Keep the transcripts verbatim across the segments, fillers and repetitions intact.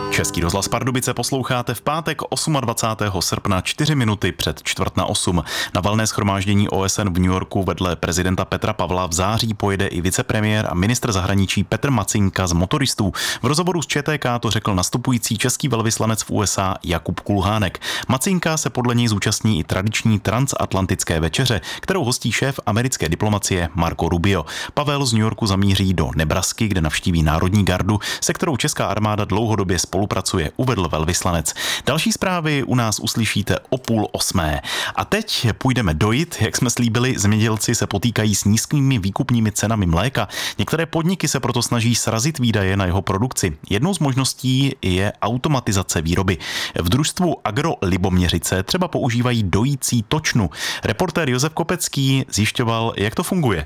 Český rozhlas Pardubice posloucháte v pátek dvacátého osmého srpna čtyři minuty před čtvrt na osm. Na valné shromáždění O S N v New Yorku vedle prezidenta Petra Pavla v září pojede i vicepremiér a ministr zahraničí Petr Macinka z motoristů. V rozhovoru s Č T K to řekl nastupující český velvyslanec v U S A Jakub Kulhánek. Macinka se podle něj zúčastní i tradiční transatlantické večeře, kterou hostí šéf americké diplomacie Marco Rubio. Pavel z New Yorku zamíří do Nebrasky, kde navštíví Národní gardu, se kterou česká armáda dlouhodobě spolupracuje, uvedl velvyslanec. Další zprávy u nás uslyšíte o půl osmé. A teď půjdeme dojit. Jak jsme slíbili, zemědělci se potýkají s nízkými výkupními cenami mléka. Některé podniky se proto snaží srazit výdaje na jeho produkci. Jednou z možností je automatizace výroby. V družstvu Agro Liboměřice třeba používají dojící točnu. Reportér Josef Kopecký zjišťoval, jak to funguje.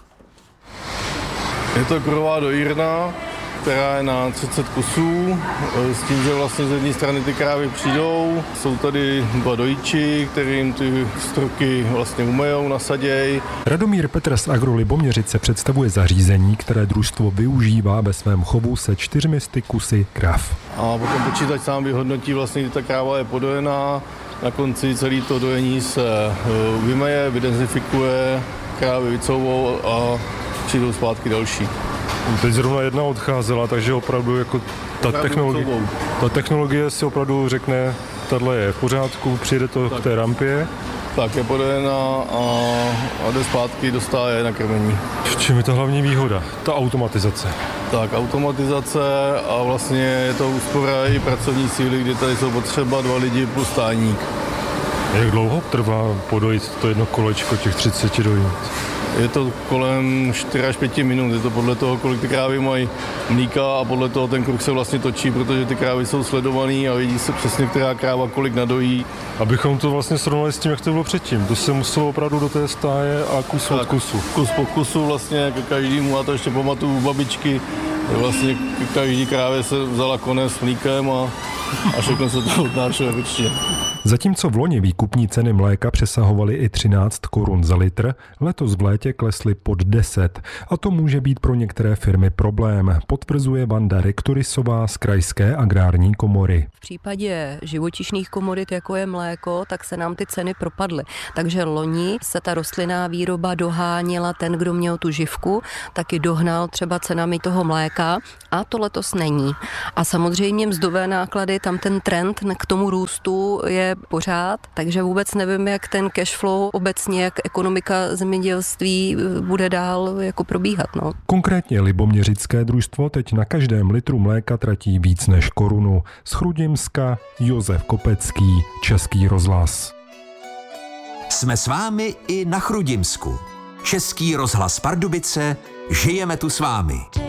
Je to krová dojírna, která je na třicet kusů, s tím, že vlastně z jedné strany ty krávy přijdou, jsou tady dva dojíči, kterým ty stroky vlastně umejou, nasaděj. Radomír Petr z Agro Liboměřice představuje zařízení, které družstvo využívá ve svém chovu se čtyřmi sty kusy krav. A potom počítač sám vyhodnotí vlastně, kdy ta kráva je podojená, na konci celé to dojení se vymeje, vydezinfikuje, krávy vycouvou a přijdou zpátky další. Teď zrovna jedna odcházela, takže opravdu jako ta technologie, ta technologie si opravdu řekne, tahle je v pořádku, přijde to tak k té rampě. Tak je podojená a, a jde zpátky, dostává je na krmení. V čem je ta hlavní výhoda? Ta automatizace. Tak automatizace a vlastně je to úspora i pracovní síly, kdy tady jsou potřeba dva lidi plus stájník. Jak dlouho trvá podojit to jedno kolečko těch třicet dojnic? Je to kolem čtyři až pět minut, je to podle toho, kolik ty krávy mají mlíka a podle toho ten kruh se vlastně točí, protože ty krávy jsou sledovaný a vidí se přesně, která kráva kolik nadojí. Abychom to vlastně srovnali s tím, jak to bylo předtím, to se muselo opravdu do té stáje a kus od kusu. Kus po kusu vlastně ke každému, a to ještě pamatuju u babičky, vlastně každý krávě se vzala konec s mlíkem a, a všechno se to odnášelo ručně. Zatímco v loni výkupní ceny mléka přesahovaly i třináct korun za litr, letos v létě klesly pod deset. A to může být pro některé firmy problém, potvrzuje Vanda Rektorisová z Krajské agrární komory. V případě živočišných komodit, jako je mléko, tak se nám ty ceny propadly. Takže loni se ta rostlinná výroba doháněla, ten, kdo měl tu živku, taky dohnal třeba cenami toho mléka a to letos není. A samozřejmě mzdové náklady, tam ten trend k tomu růstu je pořád, takže vůbec nevím, jak ten cash flow obecně, jak ekonomika zemědělství bude dál jako probíhat. No. Konkrétně liboměřické družstvo teď na každém litru mléka tratí víc než korunu. Z Chrudimska Josef Kopecký, Český rozhlas. Jsme s vámi i na Chrudimsku. Český rozhlas Pardubice, žijeme tu s vámi.